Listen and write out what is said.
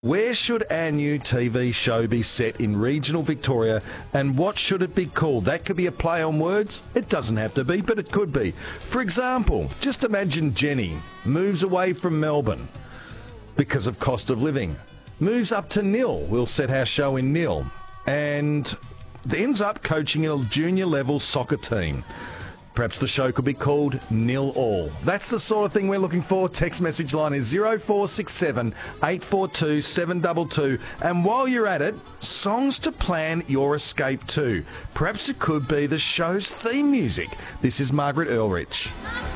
Where should our new TV show be set in regional Victoria, and what should it be called? That could be a play on words. It doesn't have to be, but it could be. For example, just imagine Jenny moves away from Melbourne because of cost of living, moves up to Nil. We'll set our show in Nil, and ends up coaching a junior level soccer team. Perhaps the show could be called Nil All. That's the sort of thing we're looking for. Text message line is 0467 842 722. And while you're at it, songs to plan your escape to. Perhaps it could be the show's theme music. This is Margaret Earlrich.